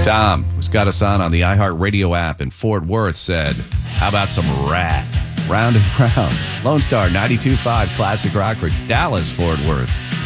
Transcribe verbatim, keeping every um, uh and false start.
Tom, who's got us on on the iHeartRadio app in Fort Worth, said, how about some Rat? Round and round. Lone Star ninety-two point five Classic Rock for Dallas, Fort Worth.